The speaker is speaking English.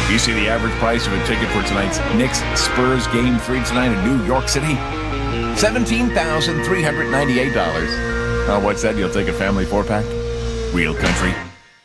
You see the average price of a ticket for tonight's Knicks-Spurs Game 3 tonight in New York City? $17,398. Oh, what's that? You'll take a family 4-pack? Real country.